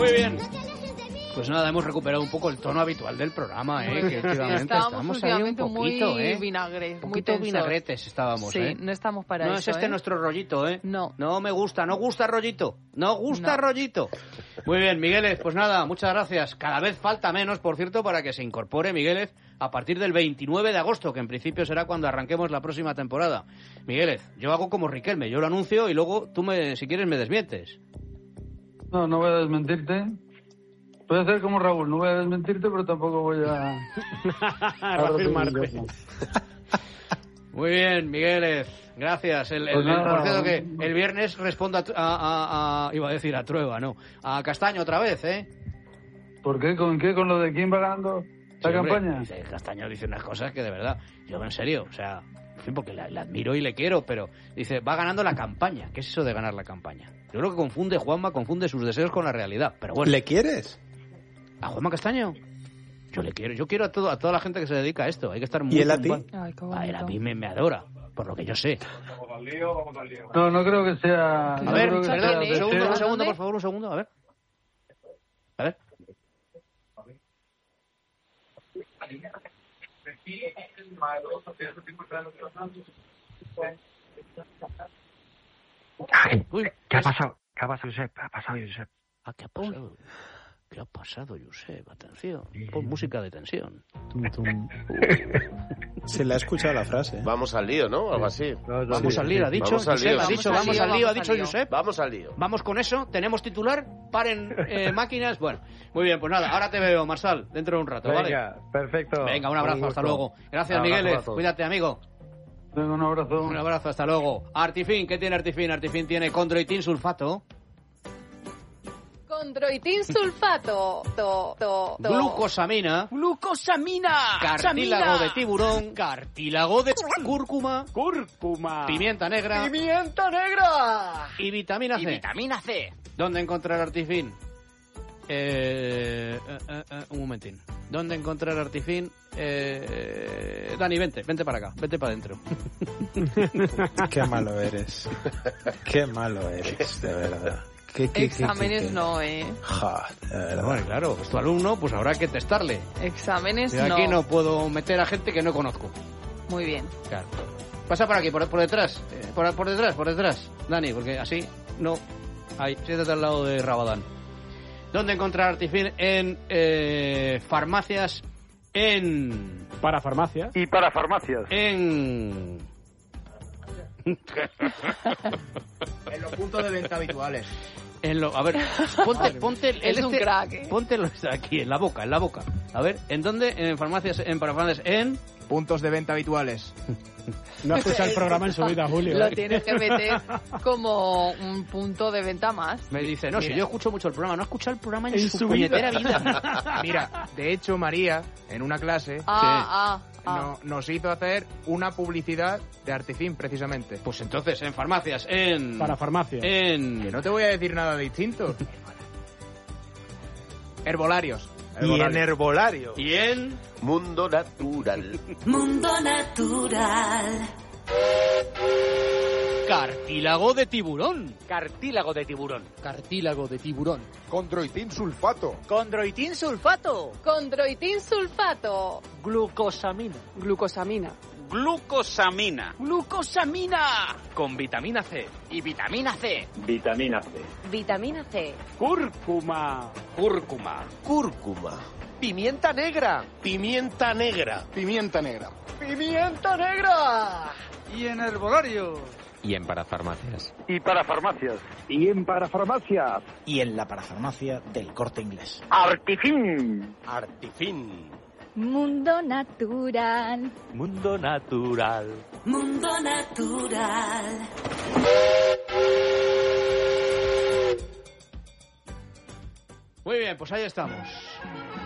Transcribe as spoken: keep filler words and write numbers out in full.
Muy bien. Pues nada, hemos recuperado un poco el tono habitual del programa, ¿eh? Que últimamente estábamos estamos ahí un últimamente poquito, muy ¿eh? vinagres, Un muy poquito tensos. vinagretes estábamos, Sí, ¿eh? no estamos para no eso, es este ¿eh? nuestro rollito, ¿eh? No. No me gusta, no gusta rollito. No gusta No. rollito. Muy bien, Migueles, pues nada, muchas gracias. Cada vez falta menos, por cierto, para que se incorpore Migueles a partir del veintinueve de agosto, que en principio será cuando arranquemos la próxima temporada. Migueles, yo hago como Riquelme, yo lo anuncio y luego tú, me, si quieres, me desmientes. No, no voy a desmentirte. Voy a hacer como Raúl, no voy a desmentirte, pero tampoco voy a... a reafirmarte. Muy bien, Migueles, gracias. El, el, Pues el- nada, por cierto que un- el viernes respondo a, a- a- a- iba a decir a Trueba, no, a Castaño otra vez, ¿eh? ¿Por qué? ¿Con qué? ¿Con lo de quién va ganando la Sí, hombre, campaña? dice, Castaño dice unas cosas que de verdad, yo en serio, o sea, en fin, porque la, la admiro y le quiero, pero dice, va ganando la campaña. ¿Qué es eso de ganar la campaña? Yo creo que confunde, Juanma, confunde sus deseos con la realidad, pero bueno. ¿Le quieres? ¿A Juanma Castaño? Yo le quiero, yo quiero a, todo, a toda la gente que se dedica a esto, hay que estar muy... ¿Y él a ti? ocupado. Ay, qué A él a bonito. mí me, me adora, por lo que yo sé. No, no creo que sea... A no ver, creo que perdón, sea un deseo. segundo, un ¿A segundo, dónde? por favor, un segundo, a ver. A ver. Ay, Uy, ¿qué ha pasado? ¿Qué ha pasado, Josep? ¿Qué ha pasado, Josep? Ah, ¿qué ha pasado? ¿Qué ha pasado, Josep? Atención, pon música de tensión. Tum, tum. Se le ha escuchado la frase. ¿eh? Vamos al lío, ¿no? Algo así. Vamos al lío, ha dicho. Vamos al Josep, lío. ha dicho, Vamos vamos al al lío, lío, ha vamos dicho al lío. Josep. Vamos al lío. Vamos con eso, tenemos titular, paren eh, máquinas. Bueno, muy bien, pues nada, ahora te veo, Marsal, dentro de un rato, ¿vale? Venga, perfecto. Venga, un abrazo, gusto. hasta luego. Gracias, Abrazo Migueles, a todos. cuídate, amigo. Venga, un abrazo. Un abrazo, hasta luego. Artifin, ¿qué tiene Artifin? Artifin tiene condroitin sulfato, Condroitin sulfato. To, to, to. glucosamina, ¡Glucosamina! cartílago ¡Samina! de tiburón, cartílago de cúrcuma, ¡Cúrcuma! pimienta negra ¡Pimienta negra! y vitamina Y C. vitamina C. ¿Dónde encontrar Artifin? Eh, eh, eh, eh, un momentín. ¿Dónde encontrar Artifin? Eh, Dani, vente, vente para acá, vente para adentro. Qué malo eres. Qué malo eres, de verdad. ¿Qué, qué, qué, Exámenes qué, qué? no, ¿eh? Ja, de verdad. Bueno, claro, es tu alumno, pues habrá que testarle. Exámenes Yo no. aquí no puedo meter a gente que no conozco. Muy bien. Claro. Pasa por aquí, por, por detrás. eh, por, por detrás, por detrás. Dani, porque así no. Ahí, siéntate al lado de Rabadán. ¿Dónde encontrar Artifin? En eh, farmacias, en... Para farmacias. Y para farmacias. En... En los puntos de venta habituales. En lo, a ver, ponte, ponte el, el Es un este- crack, ¿eh? Póntelo aquí, en la boca, en la boca. A ver, ¿en dónde? En farmacias, en para farmacias, en... Puntos de venta habituales. No escucha el programa en su vida, Julio. Lo ¿eh? tienes que meter como un punto de venta más. Me dice, no, si Mira. yo escucho mucho el programa, no he escuchado el programa en, En su, su puñetera vida. vida. Mira, de hecho, María, en una clase, Ah, ah, ah. no- nos hizo hacer una publicidad de Artifin, precisamente. Pues entonces, en farmacias, en... Para farmacias. En... Que no te voy a decir nada distinto. Herbolarios. Y en herbolario. Y en... Mundo natural. Mundo natural. Cartílago de tiburón. Cartílago de tiburón. Cartílago de tiburón. Condroitin sulfato. Condroitin sulfato. Condroitin sulfato. Glucosamina. Glucosamina. Glucosamina. Glucosamina. Con vitamina C. Y vitamina C. Vitamina C. Vitamina C. Cúrcuma. Cúrcuma. Cúrcuma. Pimienta negra. Pimienta negra. Pimienta negra. Pimienta negra. Y en herbolario. Y en parafarmacias. Y para farmacias. Y en para farmacias. Y en la parafarmacia del Corte Inglés. Artifin. Artifin. Mundo natural. Mundo natural. Mundo natural. Muy bien, pues ahí estamos.